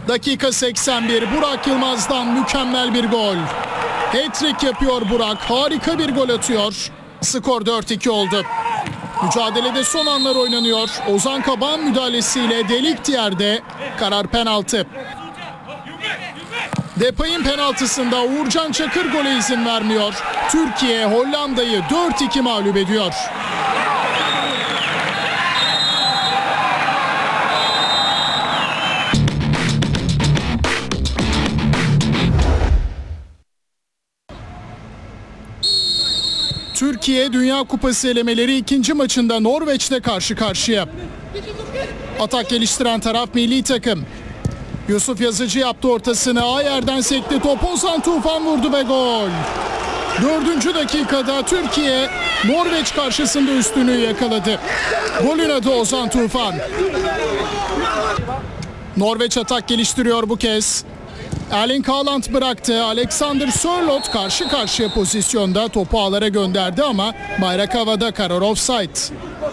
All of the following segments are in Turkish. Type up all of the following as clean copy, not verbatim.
Dakika 81, Burak Yılmaz'dan mükemmel bir gol. Hat-trick yapıyor Burak, harika bir gol atıyor. Skor 4-2 oldu. Mücadelede son anlar oynanıyor. Ozan Kabak'ın müdahalesiyle delik yerde, karar penaltı. Depay'ın penaltısında Uğurcan Çakır gole izin vermiyor. Türkiye Hollanda'yı 4-2 mağlup ediyor. Türkiye Dünya Kupası elemeleri ikinci maçında Norveç'te karşı karşıya. Atak geliştiren taraf milli takım. Yusuf Yazıcı yaptı ortasını. Ayer'den sekti top. Ozan Tufan vurdu ve gol. 4. dakikada Türkiye Norveç karşısında üstünlüğü yakaladı. Golün adı Ozan Tufan. Norveç atak geliştiriyor bu kez. Erling Haaland bıraktı. Alexander Sørloth karşı karşıya pozisyonda topu ağlara gönderdi ama bayrak havada, karar offside.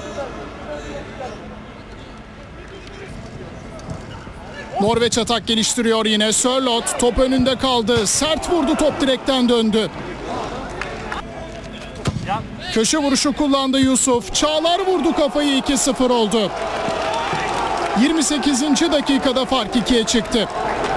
Norveç atak geliştiriyor yine. Sørloth top önünde kaldı. Sert vurdu, top direkten döndü. Köşe vuruşu kullandı Yusuf. Çağlar vurdu, kafayı 2-0 oldu. 28. dakikada fark 2'ye çıktı.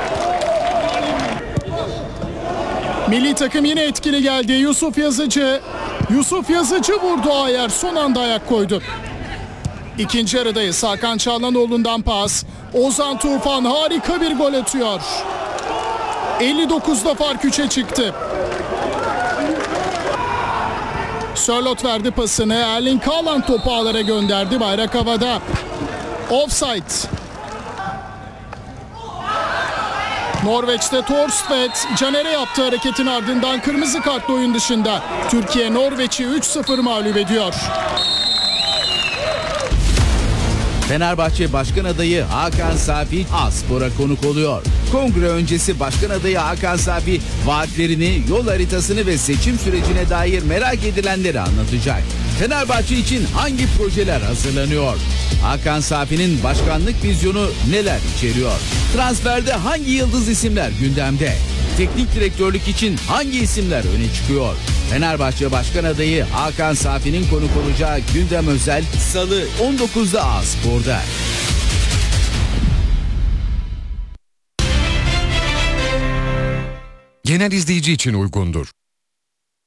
Milli takım yine etkili geldi. Yusuf Yazıcı vurdu, Ayer son anda ayak koydu. İkinci yarıdayız. Hakan Çalhanoğlu'ndan pas. Ozan Tufan harika bir gol atıyor. 59'da fark 3'e çıktı. Sørloth verdi pasını. Erling Haaland topu ağlara gönderdi. Bayrak havada. Offside. Norveç'te Thorstvedt Caner'e yaptığı hareketin ardından kırmızı kartla oyun dışında. Türkiye Norveç'i 3-0 mağlup ediyor. Fenerbahçe Başkan Adayı Hakan Safi A-Spor'a konuk oluyor. Kongre öncesi Başkan Adayı Hakan Safi vaatlerini, yol haritasını ve seçim sürecine dair merak edilenleri anlatacak. Fenerbahçe için hangi projeler hazırlanıyor? Hakan Safi'nin başkanlık vizyonu neler içeriyor? Transferde hangi yıldız isimler gündemde? Teknik direktörlük için hangi isimler öne çıkıyor? Fenerbahçe Başkan Adayı Hakan Safi'nin konuk olacağı gündem özel Salı 19'da A-Spor'da. Genel izleyici için uygundur.